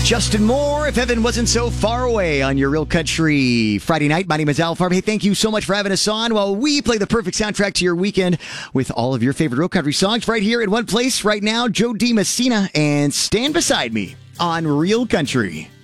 Justin Moore, If Heaven Wasn't So Far Away on your Real Country Friday night. My name is Al Farb. Hey, thank you so much for having us on while we play the perfect soundtrack to your weekend with all of your favorite Real Country songs right here in one place right now. Joe D. Messina and Stand Beside Me on Real Country.